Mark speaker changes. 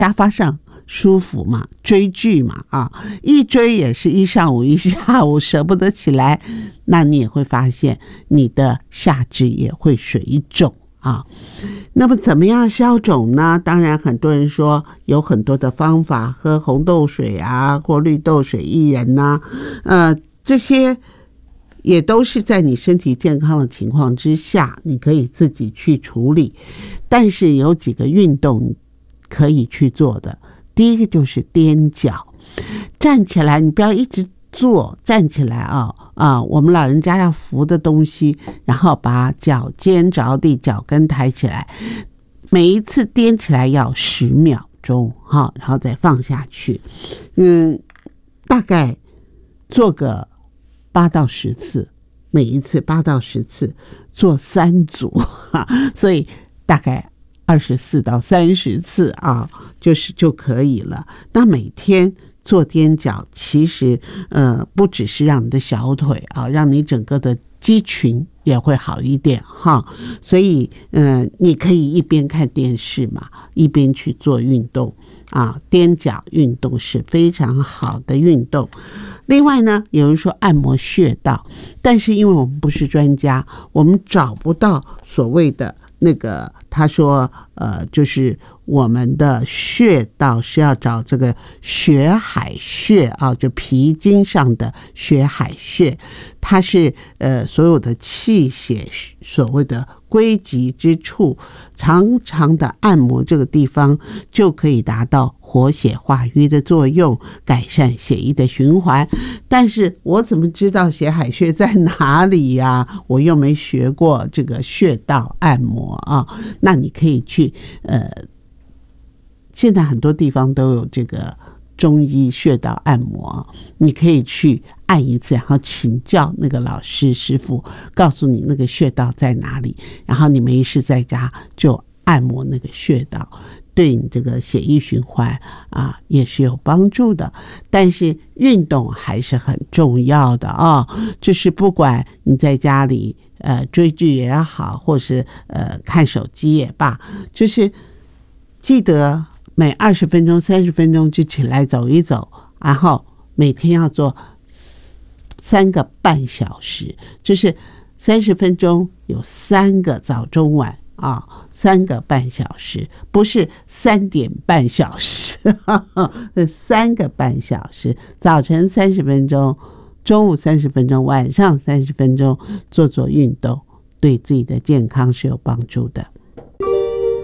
Speaker 1: 沙发上舒服嘛，追剧嘛一追也是一上午一下午舍不得起来，那你也会发现你的下肢也会水肿那么怎么样消肿呢？当然很多人说有很多的方法，喝红豆水或绿豆水薏仁这些也都是在你身体健康的情况之下你可以自己去处理。但是有几个运动可以去做的，第一个就是踮脚，站起来，你不要一直坐，站起来我们老人家要扶的东西，然后把脚尖着地，脚跟抬起来，每一次踮起来要10秒钟然后再放下去。大概做个8到10次，每一次8到10次，做3组所以大概24到30次就可以了。那每天做踮脚，其实不只是让你的小腿让你整个的肌群也会好一点所以你可以一边看电视嘛，一边去做运动踮脚运动是非常好的运动。另外呢，有人说按摩穴道，但是因为我们不是专家，我们找不到所谓的那个，他说就是我们的穴道是要找这个血海穴就皮筋上的血海穴，它是所有的气血所谓的归集之处，常常的按摩这个地方就可以达到活血化瘀的作用，改善血液的循环。但是我怎么知道血海穴在哪里呀？我又没学过这个穴道按摩那你可以去现在很多地方都有这个中医穴道按摩，你可以去按一次，然后请教那个老师师傅告诉你那个穴道在哪里，然后你没事在家就按摩那个穴道，对你这个血液循环也是有帮助的。但是运动还是很重要的就是不管你在家里追剧也好，或是看手机也罢，就是记得每20分钟30分钟就起来走一走，然后每天要做3个半小时，就是30分钟有3个早中晚3个半小时，不是3点半小时3个半小时，早晨30分钟，中午30分钟，晚上30分钟做运动，对自己的健康是有帮助的。